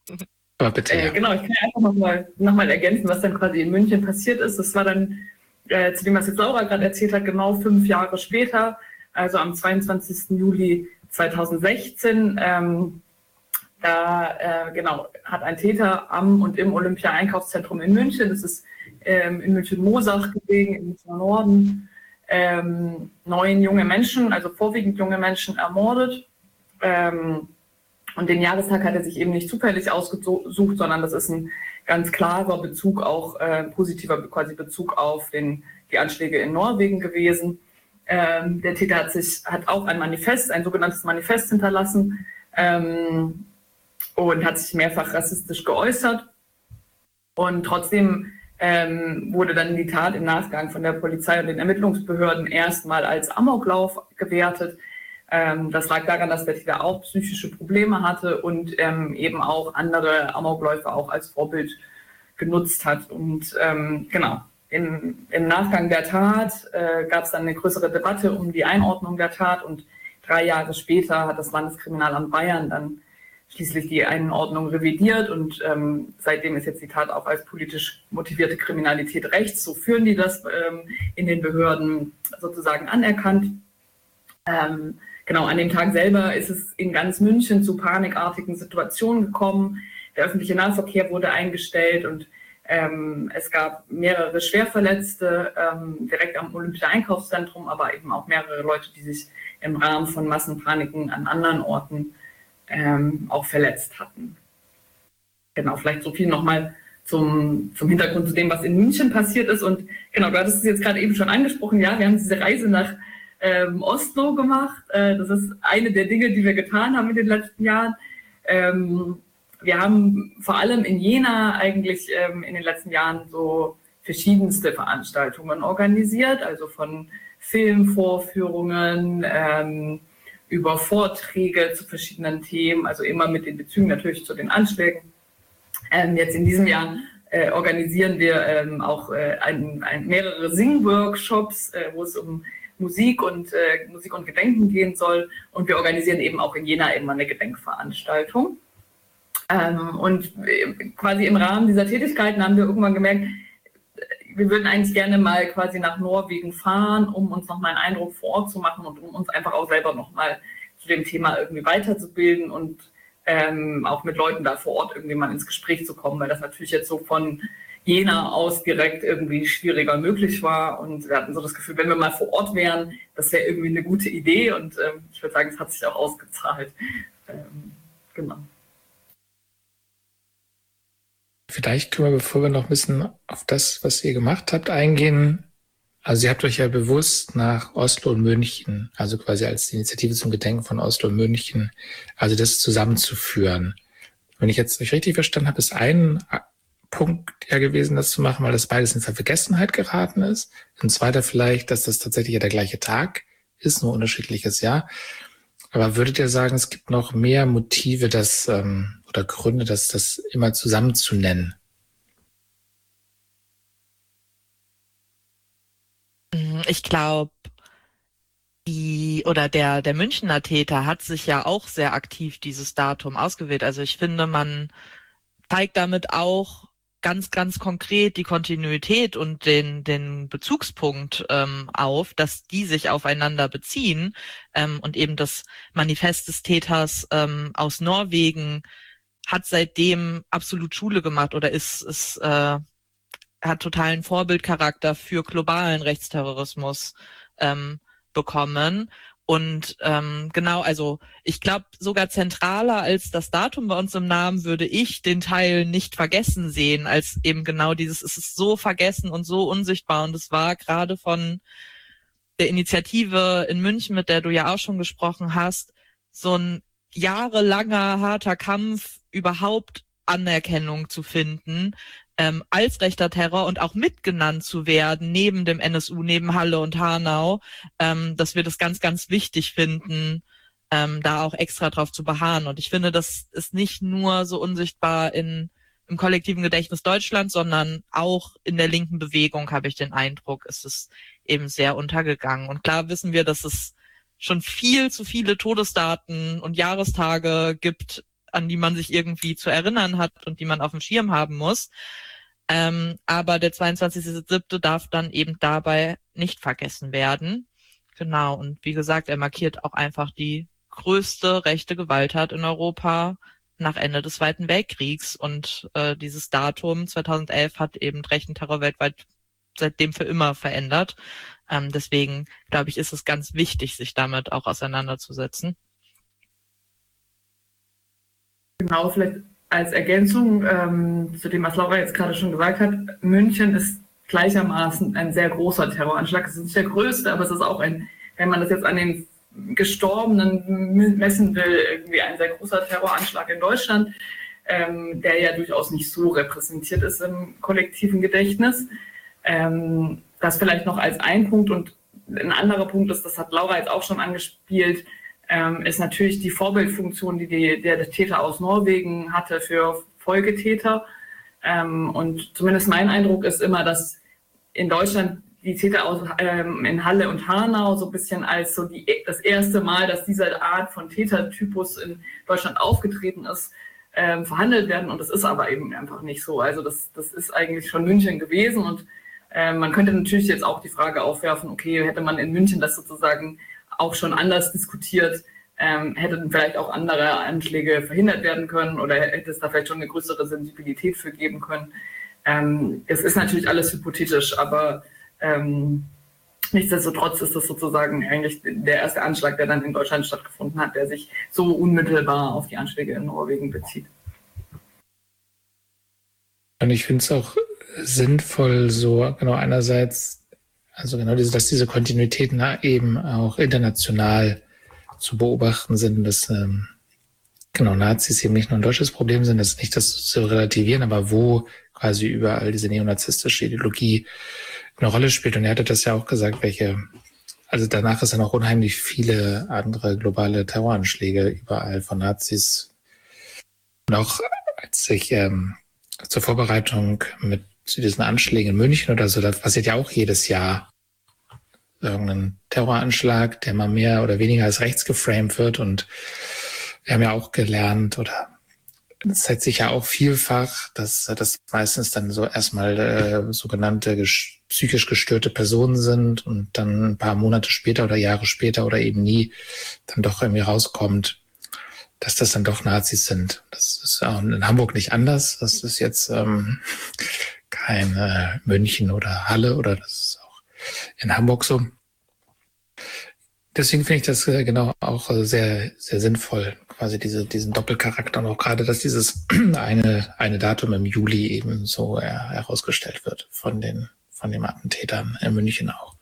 Aber bitte, ja. Genau, ich kann einfach noch mal ergänzen, was dann quasi in München passiert ist. Das war dann, zu dem, was jetzt Laura gerade erzählt hat, genau 5 Jahre später, also am 22. Juli 2016. Genau, hat ein Täter am und im Olympia-Einkaufszentrum in München, das ist in München-Mosach gelegen, im Münchner Norden, 9 junge Menschen, also vorwiegend junge Menschen, ermordet. Und den Jahrestag hat er sich eben nicht zufällig ausgesucht, sondern das ist ein ganz klarer Bezug, auch positiver quasi Bezug auf die Anschläge in Norwegen gewesen. Der Täter hat auch ein sogenanntes Manifest hinterlassen, und hat sich mehrfach rassistisch geäußert. Und trotzdem wurde dann die Tat im Nachgang von der Polizei und den Ermittlungsbehörden erstmal als Amoklauf gewertet. Das lag daran, dass der Täter auch psychische Probleme hatte und eben auch andere Amokläufe auch als Vorbild genutzt hat. Und genau, im Nachgang der Tat gab es dann eine größere Debatte um die Einordnung der Tat, und 3 Jahre später hat das Landeskriminalamt Bayern dann schließlich die Einordnung revidiert, und seitdem ist jetzt die Tat auch als politisch motivierte Kriminalität rechts. So führen die das in den Behörden sozusagen anerkannt. Genau, an dem Tag selber ist es in ganz München zu panikartigen Situationen gekommen. Der öffentliche Nahverkehr wurde eingestellt, und es gab mehrere Schwerverletzte direkt am Olympia-Einkaufszentrum, aber eben auch mehrere Leute, die sich im Rahmen von Massenpaniken an anderen Orten auch verletzt hatten. Genau, vielleicht so viel nochmal zum Hintergrund zu dem, was in München passiert ist. Und genau, du hattest es jetzt gerade eben schon angesprochen, ja, wir haben diese Reise nach Oslo gemacht. Das ist eine der Dinge, die wir getan haben in den letzten Jahren. Wir haben vor allem in Jena eigentlich in den letzten Jahren so verschiedenste Veranstaltungen organisiert, also von Filmvorführungen, über Vorträge zu verschiedenen Themen, also immer mit den Bezügen natürlich zu den Anschlägen. Jetzt in diesem Jahr organisieren wir auch mehrere Sing-Workshops, wo es um Musik und Gedenken gehen soll. Und wir organisieren eben auch in Jena immer eine Gedenkveranstaltung. Und quasi im Rahmen dieser Tätigkeiten haben wir irgendwann gemerkt, wir würden eigentlich gerne mal quasi nach Norwegen fahren, um uns nochmal einen Eindruck vor Ort zu machen und um uns einfach auch selber nochmal zu dem Thema irgendwie weiterzubilden und auch mit Leuten da vor Ort irgendwie mal ins Gespräch zu kommen, weil das natürlich jetzt so von Jena aus direkt irgendwie schwieriger möglich war. Und wir hatten so das Gefühl, wenn wir mal vor Ort wären, das wäre irgendwie eine gute Idee. Und ich würde sagen, es hat sich auch ausgezahlt. Genau. Vielleicht können wir, bevor wir noch ein bisschen auf das, was ihr gemacht habt, eingehen. Also ihr habt euch ja bewusst nach Oslo und München, also quasi als Initiative zum Gedenken von Oslo und München, also das zusammenzuführen. Wenn ich jetzt euch richtig verstanden habe, ist ein Punkt ja gewesen, das zu machen, weil das beides in Vergessenheit geraten ist. Ein zweiter vielleicht, dass das tatsächlich ja der gleiche Tag ist, nur unterschiedliches Jahr. Aber würdet ihr sagen, es gibt noch mehr Motive, oder Gründe, das immer zusammen zu nennen? Ich glaube, der Münchner Täter hat sich ja auch sehr aktiv dieses Datum ausgewählt. Also ich finde, man zeigt damit auch ganz, ganz konkret die Kontinuität und den Bezugspunkt auf, dass die sich aufeinander beziehen, und eben das Manifest des Täters aus Norwegen hat seitdem absolut Schule gemacht oder hat totalen Vorbildcharakter für globalen Rechtsterrorismus bekommen. Und genau, also ich glaube, sogar zentraler als das Datum bei uns im Namen würde ich den Teil nicht vergessen sehen, als eben genau dieses, es ist so vergessen und so unsichtbar. Und es war gerade von der Initiative in München, mit der du ja auch schon gesprochen hast, so ein jahrelanger harter Kampf, überhaupt Anerkennung zu finden, als rechter Terror und auch mitgenannt zu werden, neben dem NSU, neben Halle und Hanau, dass wir das ganz, ganz wichtig finden, da auch extra drauf zu beharren. Und ich finde, das ist nicht nur so unsichtbar im kollektiven Gedächtnis Deutschlands, sondern auch in der linken Bewegung, habe ich den Eindruck, ist es eben sehr untergegangen. Und klar wissen wir, dass es schon viel zu viele Todesdaten und Jahrestage gibt, an die man sich irgendwie zu erinnern hat und die man auf dem Schirm haben muss. Aber der 22.07. darf dann eben dabei nicht vergessen werden. Genau, und wie gesagt, er markiert auch einfach die größte rechte Gewalttat in Europa nach Ende des Zweiten Weltkriegs. Und dieses Datum 2011 hat eben rechten Terror weltweit seitdem für immer verändert. Deswegen, glaube ich, ist es ganz wichtig, sich damit auch auseinanderzusetzen. Genau, vielleicht als Ergänzung zu dem, was Laura jetzt gerade schon gesagt hat, München ist gleichermaßen ein sehr großer Terroranschlag. Es ist nicht der größte, aber es ist auch ein, wenn man das jetzt an den Gestorbenen messen will, irgendwie ein sehr großer Terroranschlag in Deutschland, der ja durchaus nicht so repräsentiert ist im kollektiven Gedächtnis. Das vielleicht noch als ein Punkt, und ein anderer Punkt ist, das hat Laura jetzt auch schon angespielt, ist natürlich die Vorbildfunktion, die der Täter aus Norwegen hatte für Folgetäter. Und zumindest mein Eindruck ist immer, dass in Deutschland die Täter aus, in Halle und Hanau so ein bisschen als so das erste Mal, dass diese Art von Tätertypus in Deutschland aufgetreten ist, verhandelt werden. Und das ist aber eben einfach nicht so. Also das ist eigentlich schon München gewesen. Und man könnte natürlich jetzt auch die Frage aufwerfen, okay, hätte man in München das sozusagen auch schon anders diskutiert, hätten vielleicht auch andere Anschläge verhindert werden können oder hätte es da vielleicht schon eine größere Sensibilität für geben können. Es ist natürlich alles hypothetisch, aber nichtsdestotrotz ist das sozusagen eigentlich der erste Anschlag, der dann in Deutschland stattgefunden hat, der sich so unmittelbar auf die Anschläge in Norwegen bezieht. Und ich finde es auch sinnvoll, so genau einerseits, also genau dass diese Kontinuitäten eben auch international zu beobachten sind, dass genau Nazis eben nicht nur ein deutsches Problem sind, das ist nicht das zu relativieren, aber wo quasi überall diese neonazistische Ideologie eine Rolle spielt. Und er hatte das ja auch gesagt, also danach ist ja noch unheimlich viele andere globale Terroranschläge überall von Nazis. Und auch als ich zur Vorbereitung zu diesen Anschlägen in München oder so, da passiert ja auch jedes Jahr irgendein Terroranschlag, der mal mehr oder weniger als rechts geframed wird. Und wir haben ja auch gelernt, oder es zeigt sich ja auch vielfach, dass das meistens dann so erstmal sogenannte psychisch gestörte Personen sind und dann ein paar Monate später oder Jahre später oder eben nie dann doch irgendwie rauskommt, dass das dann doch Nazis sind. Das ist auch in Hamburg nicht anders. Das ist jetzt kein München oder Halle, oder das ist auch in Hamburg so. Deswegen finde ich das genau auch sehr, sehr sinnvoll, quasi diesen Doppelcharakter, und auch gerade, dass dieses eine Datum im Juli eben so herausgestellt wird von den Attentätern in München auch.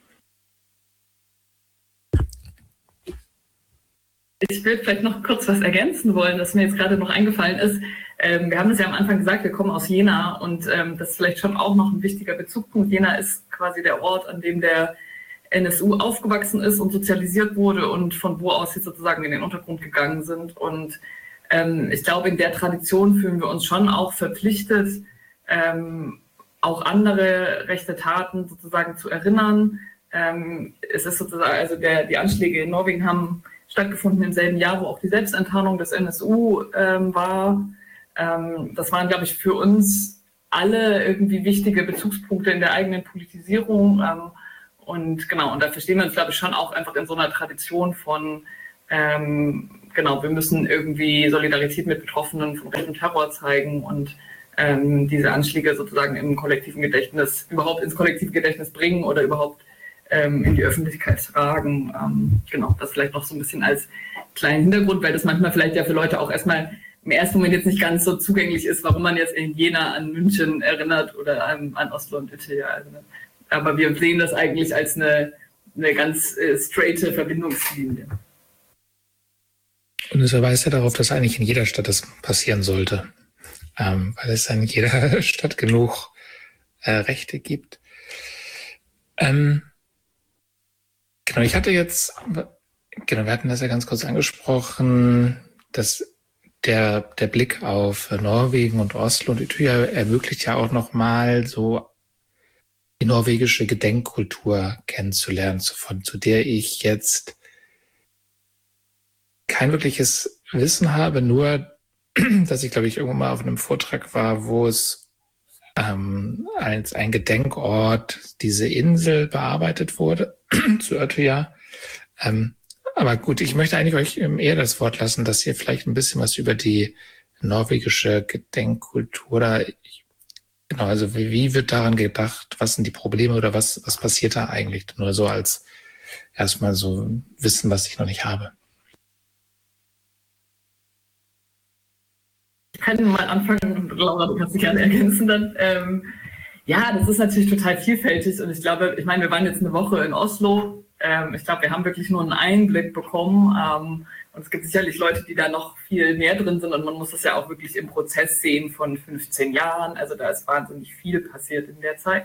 Ich will vielleicht noch kurz was ergänzen wollen, das mir jetzt gerade noch eingefallen ist. Wir haben es ja am Anfang gesagt, wir kommen aus Jena, und das ist vielleicht schon auch noch ein wichtiger Bezugspunkt. Jena ist quasi der Ort, an dem der NSU aufgewachsen ist und sozialisiert wurde und von wo aus sie sozusagen in den Untergrund gegangen sind. Und ich glaube, in der Tradition fühlen wir uns schon auch verpflichtet, auch andere rechte Taten sozusagen zu erinnern. Es ist sozusagen, also die Anschläge in Norwegen haben stattgefunden im selben Jahr, wo auch die Selbstenttarnung des NSU war. Das waren, glaube ich, für uns alle irgendwie wichtige Bezugspunkte in der eigenen Politisierung. Und genau, und da verstehen wir uns, glaube ich, schon auch einfach in so einer Tradition von, genau, wir müssen irgendwie Solidarität mit Betroffenen von rechtem Terror zeigen und diese Anschläge sozusagen im kollektiven Gedächtnis, überhaupt ins kollektive Gedächtnis bringen oder überhaupt in die Öffentlichkeit tragen. Genau, das vielleicht noch so ein bisschen als kleinen Hintergrund, weil das manchmal vielleicht ja für Leute auch erstmal im ersten Moment jetzt nicht ganz so zugänglich ist, warum man jetzt in Jena an München erinnert oder an Oslo und Utøya. Also, aber wir sehen das eigentlich als eine ganz straighte Verbindungslinie. Und es verweist ja darauf, dass eigentlich in jeder Stadt das passieren sollte, weil es in jeder Stadt genug Rechte gibt. Genau, wir hatten das ja ganz kurz angesprochen, dass der Blick auf Norwegen und Oslo und Utøya ermöglicht ja auch nochmal so die norwegische Gedenkkultur kennenzulernen, zu der ich jetzt kein wirkliches Wissen habe, nur dass ich, glaube ich, irgendwann mal auf einem Vortrag war, wo es als ein Gedenkort diese Insel bearbeitet wurde, zu Utøya. Aber gut, ich möchte eigentlich euch eher das Wort lassen, dass ihr vielleicht ein bisschen was über die norwegische Gedenkkultur oder genau, also wie wird daran gedacht, was sind die Probleme oder was passiert da eigentlich? Nur so als erstmal so Wissen, was ich noch nicht habe. Ich kann mal anfangen und Laura, du kannst dich gerne ergänzen dann. Ja, das ist natürlich total vielfältig und ich glaube, wir waren jetzt eine Woche in Oslo. Ich glaube, wir haben wirklich nur einen Einblick bekommen und es gibt sicherlich Leute, die da noch viel mehr drin sind und man muss das ja auch wirklich im Prozess sehen von 15 Jahren. Also da ist wahnsinnig viel passiert in der Zeit.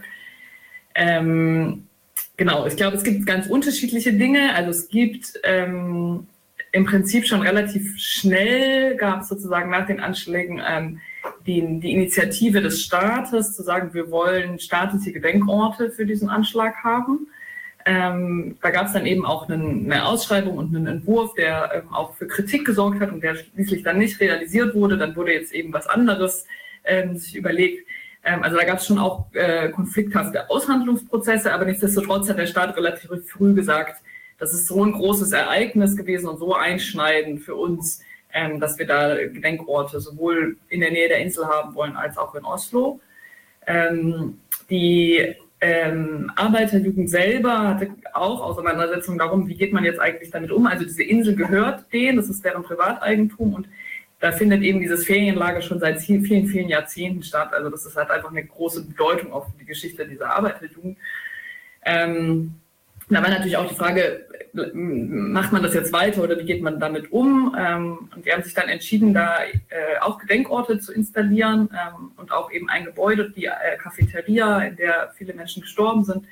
Genau, ich glaube, es gibt ganz unterschiedliche Dinge. Also es gibt im Prinzip schon relativ schnell, gab es sozusagen nach den Anschlägen die Initiative des Staates, zu sagen, wir wollen staatliche Gedenkorte für diesen Anschlag haben. Da gab es dann eben auch eine Ausschreibung und einen Entwurf, der auch für Kritik gesorgt hat und der schließlich dann nicht realisiert wurde. Dann wurde jetzt eben was anderes sich überlegt. Also da gab es schon auch konflikthafte Aushandlungsprozesse, aber nichtsdestotrotz hat der Staat relativ früh gesagt, das ist so ein großes Ereignis gewesen und so einschneidend für uns, dass wir da Gedenkorte sowohl in der Nähe der Insel haben wollen, als auch in Oslo. Die Arbeiterjugend selber hatte auch Auseinandersetzungen darum, wie geht man jetzt eigentlich damit um. Also diese Insel gehört denen, das ist deren Privateigentum und da findet eben dieses Ferienlager schon seit vielen, vielen Jahrzehnten statt. Also das ist halt einfach eine große Bedeutung auch für die Geschichte dieser Arbeiterjugend. Da war natürlich auch die Frage, macht man das jetzt weiter oder wie geht man damit um? Und die haben sich dann entschieden, da auch Gedenkorte zu installieren und auch eben ein Gebäude, die Cafeteria, in der viele Menschen gestorben sind,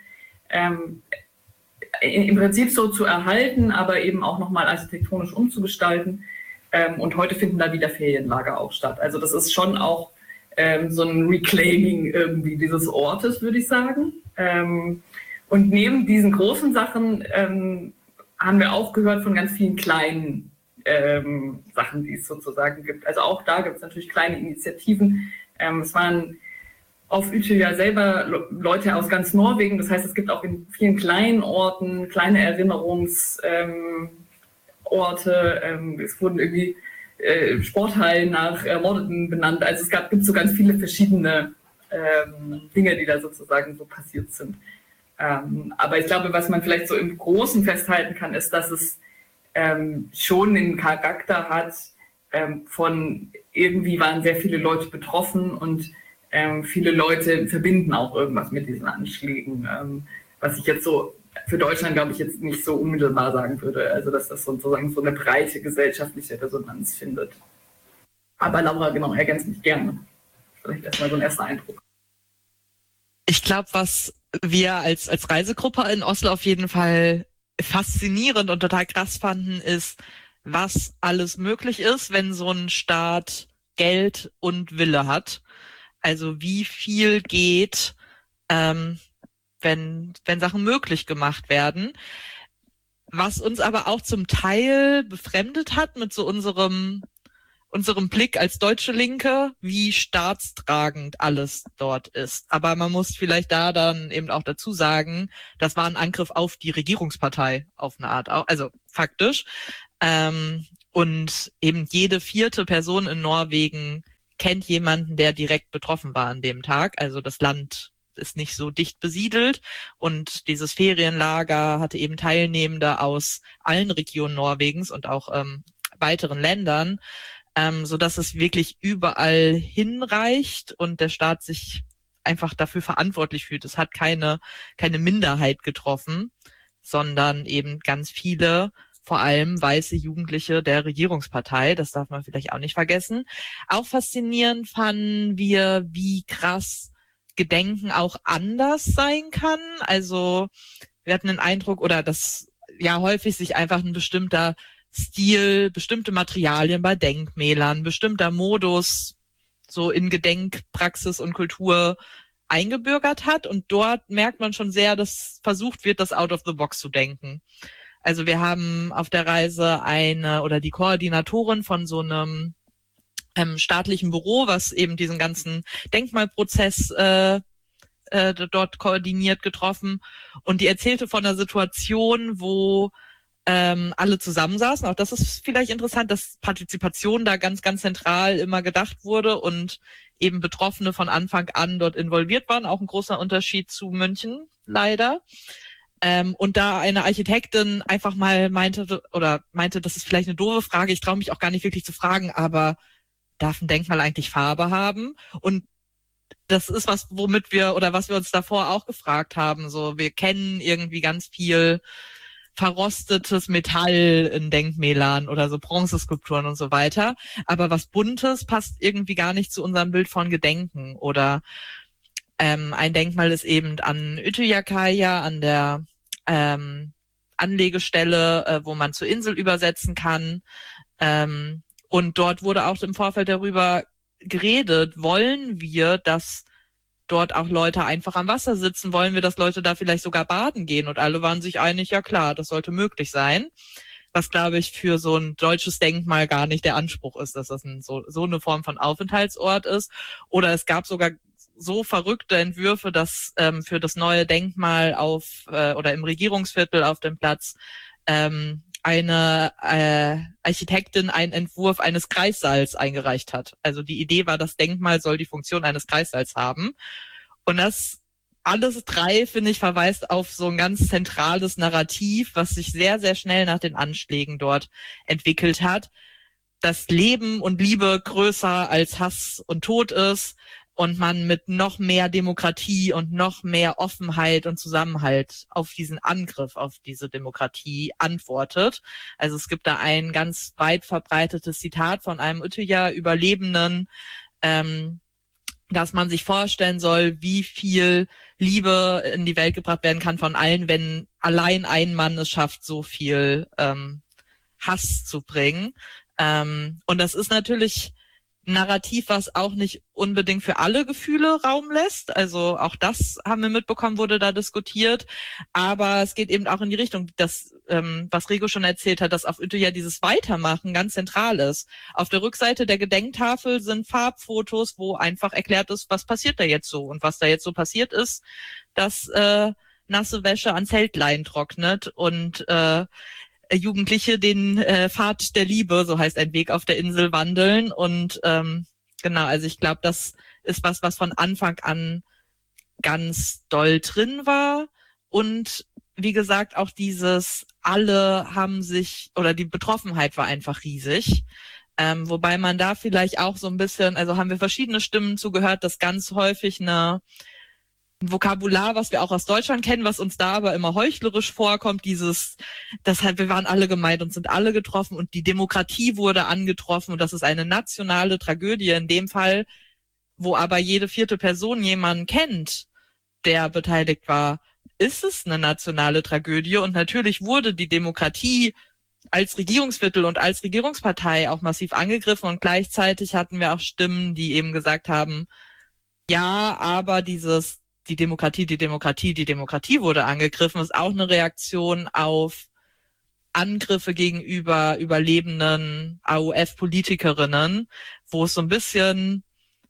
im Prinzip so zu erhalten, aber eben auch nochmal architektonisch umzugestalten. Und heute finden da wieder Ferienlager auch statt. Also das ist schon auch so ein Reclaiming irgendwie dieses Ortes, würde ich sagen. Und neben diesen großen Sachen haben wir auch gehört von ganz vielen kleinen Sachen, die es sozusagen gibt. Also auch da gibt es natürlich kleine Initiativen. Es waren auf Utøya selber Leute aus ganz Norwegen. Das heißt, es gibt auch in vielen kleinen Orten kleine Erinnerungsorte. Es wurden irgendwie Sporthallen nach Ermordeten benannt. Also es gibt so ganz viele verschiedene Dinge, die da sozusagen so passiert sind. Aber ich glaube, was man vielleicht so im Großen festhalten kann, ist, dass es schon den Charakter hat von irgendwie waren sehr viele Leute betroffen und viele Leute verbinden auch irgendwas mit diesen Anschlägen, was ich jetzt so für Deutschland, glaube ich, jetzt nicht so unmittelbar sagen würde. Also dass das sozusagen so eine breite gesellschaftliche Resonanz findet. Aber Laura, genau, ergänzt mich gerne. Vielleicht erstmal so ein erster Eindruck. Ich glaube, was wir als Reisegruppe in Oslo auf jeden Fall faszinierend und total krass fanden, ist, was alles möglich ist, wenn so ein Staat Geld und Wille hat. Also wie viel geht, wenn Sachen möglich gemacht werden. Was uns aber auch zum Teil befremdet hat mit so unserem Blick als deutsche Linke, wie staatstragend alles dort ist. Aber man muss vielleicht da dann eben auch dazu sagen, das war ein Angriff auf die Regierungspartei auf eine Art, also faktisch. Und eben jede 4. Person in Norwegen kennt jemanden, der direkt betroffen war an dem Tag. Also das Land ist nicht so dicht besiedelt und dieses Ferienlager hatte eben Teilnehmende aus allen Regionen Norwegens und auch weiteren Ländern, so dass es wirklich überall hinreicht und der Staat sich einfach dafür verantwortlich fühlt. Es hat keine Minderheit getroffen, sondern eben ganz viele, vor allem weiße Jugendliche der Regierungspartei. Das darf man vielleicht auch nicht vergessen. Auch faszinierend fanden wir, wie krass Gedenken auch anders sein kann. Also wir hatten den Eindruck, oder dass ja häufig sich einfach ein bestimmter Stil, bestimmte Materialien bei Denkmälern, bestimmter Modus so in Gedenkpraxis und Kultur eingebürgert hat. Und dort merkt man schon sehr, dass versucht wird, das out of the box zu denken. Also wir haben auf der Reise die Koordinatorin von so einem staatlichen Büro, was eben diesen ganzen Denkmalprozess dort koordiniert, getroffen. Und die erzählte von einer Situation, wo alle zusammensaßen. Auch das ist vielleicht interessant, dass Partizipation da ganz, ganz zentral immer gedacht wurde und eben Betroffene von Anfang an dort involviert waren. Auch ein großer Unterschied zu München, leider. Und da eine Architektin einfach mal meinte, das ist vielleicht eine doofe Frage, ich traue mich auch gar nicht wirklich zu fragen, aber darf ein Denkmal eigentlich Farbe haben? Und das ist was wir uns davor auch gefragt haben. So, wir kennen irgendwie ganz viel verrostetes Metall in Denkmälern oder so Bronzeskulpturen und so weiter. Aber was Buntes passt irgendwie gar nicht zu unserem Bild von Gedenken. Oder ein Denkmal ist eben an Ütyjakaja, an der Anlegestelle, wo man zur Insel übersetzen kann. Und dort wurde auch im Vorfeld darüber geredet, wollen wir, dass dort auch Leute einfach am Wasser sitzen, wollen wir, dass Leute da vielleicht sogar baden gehen? Und alle waren sich einig, ja klar, das sollte möglich sein. Was, glaube ich, für so ein deutsches Denkmal gar nicht der Anspruch ist, dass das so eine Form von Aufenthaltsort ist. Oder es gab sogar so verrückte Entwürfe, dass für das neue Denkmal oder im Regierungsviertel auf dem Platz eine Architektin einen Entwurf eines Kreissaals eingereicht hat. Also die Idee war, das Denkmal soll die Funktion eines Kreissaals haben. Und das alles drei, finde ich, verweist auf so ein ganz zentrales Narrativ, was sich sehr, sehr schnell nach den Anschlägen dort entwickelt hat, dass Leben und Liebe größer als Hass und Tod ist und man mit noch mehr Demokratie und noch mehr Offenheit und Zusammenhalt auf diesen Angriff auf diese Demokratie antwortet. Also es gibt da ein ganz weit verbreitetes Zitat von einem Utøya-Überlebenden, dass man sich vorstellen soll, wie viel Liebe in die Welt gebracht werden kann von allen, wenn allein ein Mann es schafft, so viel Hass zu bringen. Und das ist natürlich ein Narrativ, was auch nicht unbedingt für alle Gefühle Raum lässt. Also auch das haben wir mitbekommen, wurde da diskutiert. Aber es geht eben auch in die Richtung, dass, was Rego schon erzählt hat, dass auf Utøya dieses Weitermachen ganz zentral ist. Auf der Rückseite der Gedenktafel sind Farbfotos, wo einfach erklärt ist, was passiert da jetzt so. Und was da jetzt so passiert ist, dass nasse Wäsche an Zeltlein trocknet und Jugendliche den Pfad der Liebe, so heißt ein Weg auf der Insel, wandeln. Und genau, also ich glaube, das ist was von Anfang an ganz doll drin war. Und wie gesagt, auch dieses alle haben sich, oder die Betroffenheit war einfach riesig. Wobei man da vielleicht auch so ein bisschen, also haben wir verschiedene Stimmen zugehört, dass ganz häufig ein Vokabular, was wir auch aus Deutschland kennen, was uns da aber immer heuchlerisch vorkommt, deshalb, wir waren alle gemeint und sind alle getroffen und die Demokratie wurde angetroffen und das ist eine nationale Tragödie in dem Fall, wo aber jede vierte Person jemanden kennt, der beteiligt war, ist es eine nationale Tragödie und natürlich wurde die Demokratie als Regierungsviertel und als Regierungspartei auch massiv angegriffen und gleichzeitig hatten wir auch Stimmen, die eben gesagt haben, ja, aber die Demokratie wurde angegriffen, ist auch eine Reaktion auf Angriffe gegenüber überlebenden AUF-Politikerinnen, wo es so ein bisschen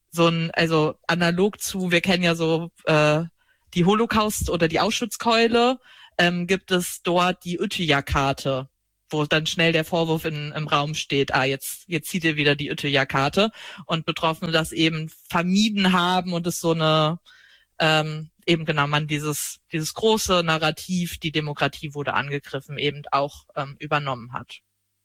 also analog zu, wir kennen ja so die Holocaust- oder die Auschwitzkeule, gibt es dort die Utøya-Karte, wo dann schnell der Vorwurf im Raum steht, jetzt zieht ihr wieder die Utøya-Karte und Betroffene das eben vermieden haben und es so eine eben genau man dieses große Narrativ, die Demokratie wurde angegriffen, eben auch übernommen hat.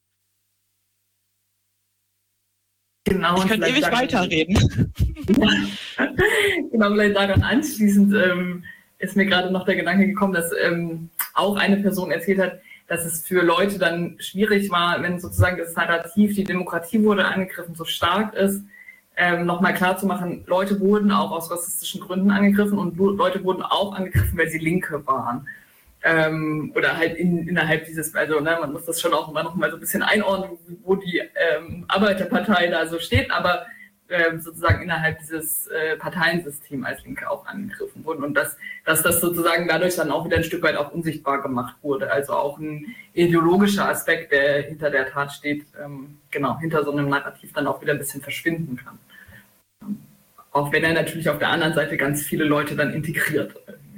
Genau, ich könnte ewig weiterreden. Genau, vielleicht daran anschließend ist mir gerade noch der Gedanke gekommen, dass auch eine Person erzählt hat, dass es für Leute dann schwierig war, wenn sozusagen das Narrativ, die Demokratie wurde angegriffen, so stark ist, nochmal klarzumachen, Leute wurden auch aus rassistischen Gründen angegriffen und Leute wurden auch angegriffen, weil sie Linke waren. Oder halt innerhalb dieses, also man muss das schon auch immer noch mal so ein bisschen einordnen, wo die Arbeiterpartei da so steht, aber sozusagen innerhalb dieses Parteiensystems als Linke auch angegriffen wurden und dass das sozusagen dadurch dann auch wieder ein Stück weit auch unsichtbar gemacht wurde. Also auch ein ideologischer Aspekt, der hinter der Tat steht, hinter so einem Narrativ dann auch wieder ein bisschen verschwinden kann. Auch wenn er natürlich auf der anderen Seite ganz viele Leute dann integriert.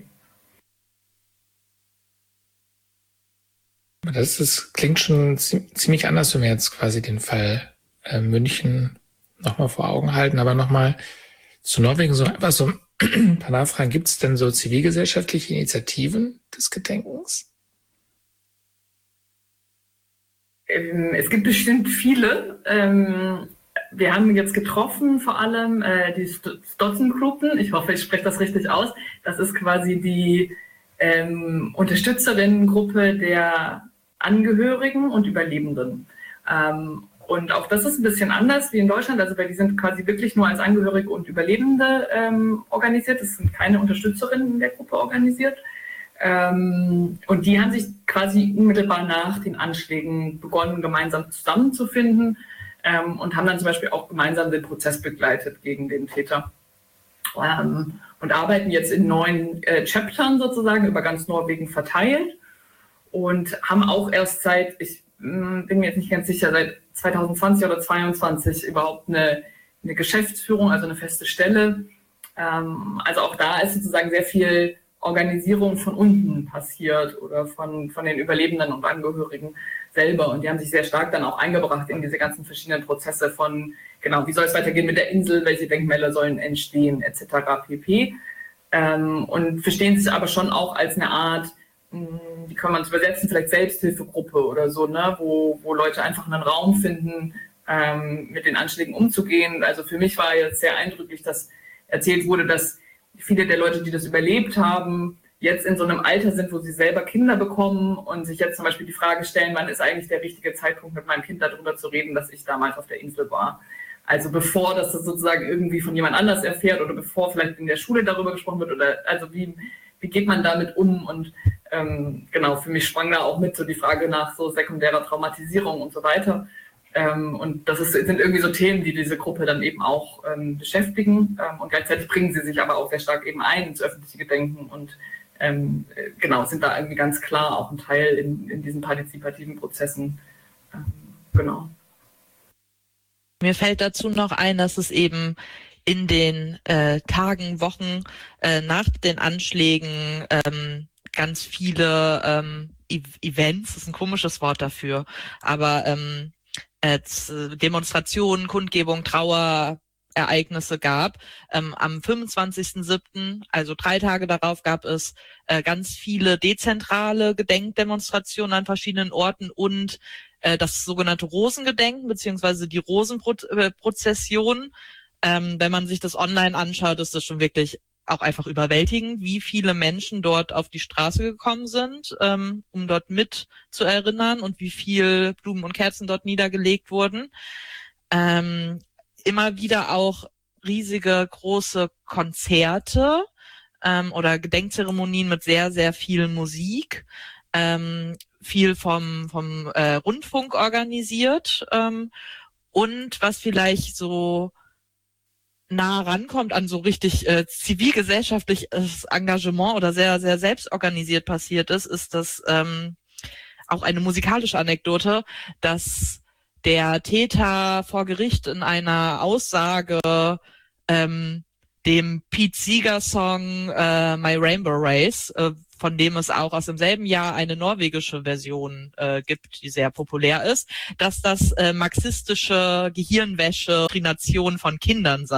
Das klingt schon ziemlich anders, wenn wir jetzt quasi den Fall München nochmal vor Augen halten, aber nochmal zu Norwegen so einfach so ein paar Nachfragen. Gibt es denn so zivilgesellschaftliche Initiativen des Gedenkens? Es gibt bestimmt viele. Wir haben jetzt getroffen, vor allem die Stotzengruppen. Ich hoffe, ich spreche das richtig aus. Das ist quasi die Unterstützerinnengruppe der Angehörigen und Überlebenden. Und auch das ist ein bisschen anders wie in Deutschland, also weil die sind quasi wirklich nur als Angehörige und Überlebende organisiert. Es sind keine Unterstützerinnen der Gruppe organisiert. Und die haben sich quasi unmittelbar nach den Anschlägen begonnen, gemeinsam zusammenzufinden und haben dann zum Beispiel auch gemeinsam den Prozess begleitet gegen den Täter. Und arbeiten jetzt in 9 Chaptern sozusagen über ganz Norwegen verteilt und haben auch erst ich bin mir jetzt nicht ganz sicher, seit 2020 oder 2022 überhaupt eine Geschäftsführung, also eine feste Stelle. Also auch da ist sozusagen sehr viel Organisierung von unten passiert oder von den Überlebenden und Angehörigen selber. Und die haben sich sehr stark dann auch eingebracht in diese ganzen verschiedenen Prozesse von, wie soll es weitergehen mit der Insel, welche Denkmäler sollen entstehen, etc. pp. Und verstehen sich aber schon auch als eine Art, wie kann man es übersetzen, vielleicht Selbsthilfegruppe oder so, ne? wo Leute einfach einen Raum finden, mit den Anschlägen umzugehen. Also für mich war jetzt sehr eindrücklich, dass erzählt wurde, dass viele der Leute, die das überlebt haben, jetzt in so einem Alter sind, wo sie selber Kinder bekommen und sich jetzt zum Beispiel die Frage stellen, wann ist eigentlich der richtige Zeitpunkt, mit meinem Kind darüber zu reden, dass ich damals auf der Insel war. Also bevor das sozusagen irgendwie von jemand anders erfährt oder bevor vielleicht in der Schule darüber gesprochen wird oder also wie geht man damit um und für mich sprang da auch mit so die Frage nach so sekundärer Traumatisierung und so weiter. Und das sind irgendwie so Themen, die diese Gruppe dann eben auch beschäftigen und gleichzeitig bringen sie sich aber auch sehr stark eben ein ins öffentliche Gedenken und sind da irgendwie ganz klar auch ein Teil in diesen partizipativen Prozessen. Mir fällt dazu noch ein, dass es eben in den Tagen, Wochen nach den Anschlägen ganz viele Events, das ist ein komisches Wort dafür, aber Demonstrationen, Kundgebungen, Trauerereignisse gab. Am 25.07., also 3 Tage darauf, gab es ganz viele dezentrale Gedenkdemonstrationen an verschiedenen Orten und das sogenannte Rosengedenken beziehungsweise die Rosenprozession. Wenn man sich das online anschaut, ist das schon wirklich auch einfach überwältigend, wie viele Menschen dort auf die Straße gekommen sind, um dort mit zu erinnern und wie viel Blumen und Kerzen dort niedergelegt wurden. Immer wieder auch riesige, große Konzerte oder Gedenkzeremonien mit sehr, sehr viel Musik, viel vom Rundfunk organisiert und was vielleicht so nah rankommt an so richtig zivilgesellschaftliches Engagement oder sehr, sehr selbstorganisiert passiert ist das auch eine musikalische Anekdote, dass der Täter vor Gericht in einer Aussage dem Pete Seeger-Song My Rainbow Race, von dem es auch aus demselben Jahr eine norwegische Version gibt, die sehr populär ist, dass das marxistische Gehirnwäsche, Doktrination von Kindern sei.